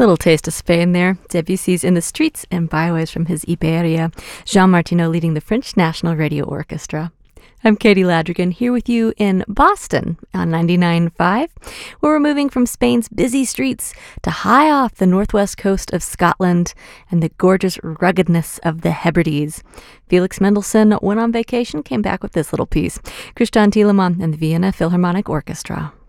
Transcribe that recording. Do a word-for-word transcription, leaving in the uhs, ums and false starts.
Little taste of Spain there. Debussy's In the Streets and Byways from his Iberia. Jean Martineau leading the French National Radio Orchestra. I'm Katie Ladrigan here with you in Boston on ninety-nine point five, where we're moving from Spain's busy streets to high off the northwest coast of Scotland and the gorgeous ruggedness of the Hebrides. Felix Mendelssohn went on vacation, came back with this little piece. Christian Thielemann and the Vienna Philharmonic Orchestra.